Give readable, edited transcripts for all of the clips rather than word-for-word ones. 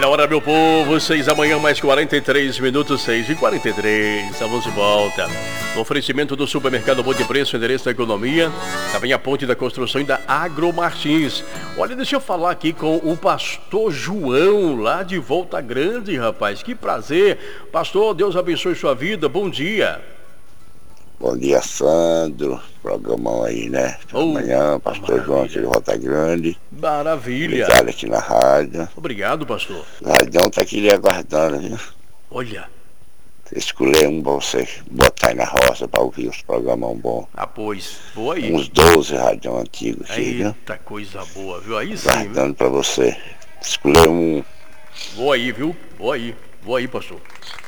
hora, meu povo, 6 da manhã, mais 43 minutos, 6h43, estamos de volta. No oferecimento do supermercado Bom de Preço, endereço da economia, também a ponte da construção e da Agromartins. Olha, deixa eu falar aqui com o pastor João, lá de Volta Grande, rapaz, que prazer. Pastor, Deus abençoe sua vida, bom dia. Bom dia, Sandro. Programão aí, né? Amanhã, pastor João aqui de Volta Grande. Maravilha. Obrigado aqui na rádio. Obrigado, pastor. O radião tá aqui lhe aguardando, viu? Olha. Escolhi um pra você botar aí na roça pra ouvir os programão bons. Ah, pois, vou aí. Uns 12 radião antigos aqui, viu? Eita, coisa boa, viu? Aí sim, aguardando pra você. Escolhi um. Vou aí, viu? Vou aí, pastor.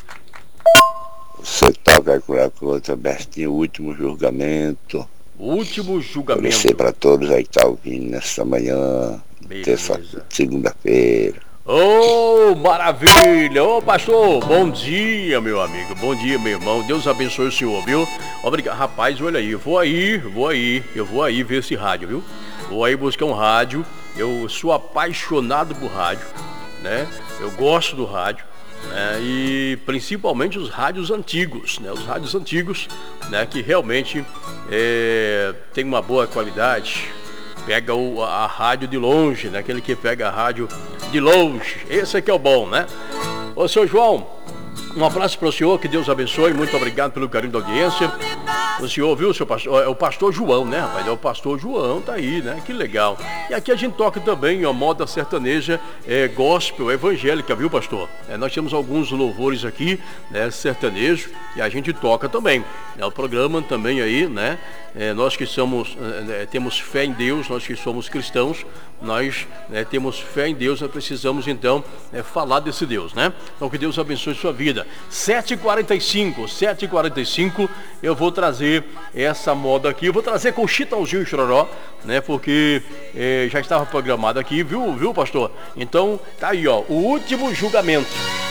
Você toca com a outra bestinha, o último julgamento. O último julgamento. Agradecer para todos aí que tá ouvindo nessa manhã, segunda-feira. Oh, maravilha! Ô, pastor, bom dia, meu amigo. Bom dia, meu irmão. Deus abençoe o senhor, viu? Obrigado. Rapaz, olha aí, eu vou aí ver esse rádio, viu? Vou aí buscar um rádio. Eu sou apaixonado por rádio, né? Eu gosto do rádio. E principalmente os rádios antigos, né? Os rádios antigos, né? Que realmente tem uma boa qualidade, pega a rádio de longe, né? Aquele que pega a rádio de longe, esse aqui é o bom, né? Ô, seu João, um abraço para o senhor, que Deus abençoe, muito obrigado pelo carinho da audiência. O senhor viu, seu pastor? É o pastor João, né, rapaz? É o pastor João, tá aí, né? Que legal. E aqui a gente toca também a moda sertaneja, gospel, evangélica, viu, pastor? Nós temos alguns louvores aqui, né, sertanejo, e a gente toca também. O programa também aí, né? Nós que somos, temos fé em Deus, nós que somos cristãos, nós temos fé em Deus, nós precisamos então falar desse Deus, né? Então que Deus abençoe sua vida. 7h45, eu vou trazer essa moda aqui, eu vou trazer com Chitãozinho e Chororó, né? Porque já estava programado aqui, viu, pastor? Então tá aí, ó, o último julgamento.